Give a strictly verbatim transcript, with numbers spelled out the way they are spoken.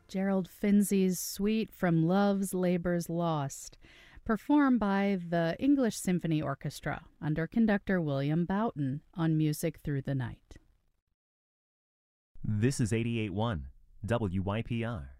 Gerald Finzi's Suite from Love's Labour's Lost, performed by the English Symphony Orchestra under conductor William Boughton on Music Through the Night. This is eighty-eight point one W Y P R.